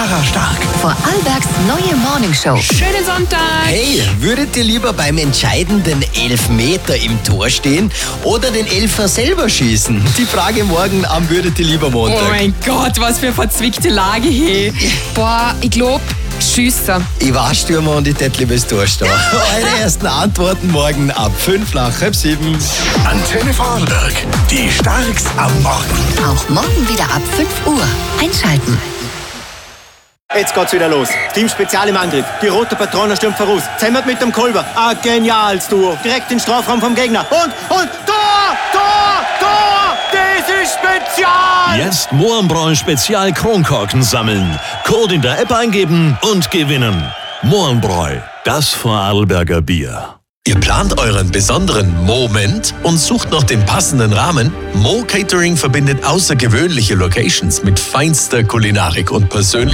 Stark. Vorarlbergs neue Morningshow. Schönen Sonntag! Hey, würdet ihr lieber beim entscheidenden Elfmeter im Tor stehen oder den Elfer selber schießen? Die Frage morgen am Würdet ihr lieber Montag. Oh mein Gott, was für eine verzwickte Lage hier. Boah, ich glaub, Schüsse. Ich war Stürmer und ich tät lieber das Tor stehen. Eure ersten Antworten morgen ab 5 nach 6:30. Antenne Vorarlberg. Die Starks am Morgen. Auch morgen wieder ab 5 Uhr. Einschalten. Jetzt geht's wieder los. Team Spezial im Angriff. Die rote Patrone stürmt voraus. Zemmert mit dem Kolber. Ah, geniales Duo. Direkt in den Strafraum vom Gegner. Und, Tor! Tor! Tor! Das ist Spezial! Jetzt Mohrenbräu Spezial Kronkorken sammeln. Code in der App eingeben und gewinnen. Mohrenbräu, das Vorarlberger Bier. Ihr plant euren besonderen Moment und sucht nach dem passenden Rahmen? Mo Catering verbindet außergewöhnliche Locations mit feinster Kulinarik und persönlicher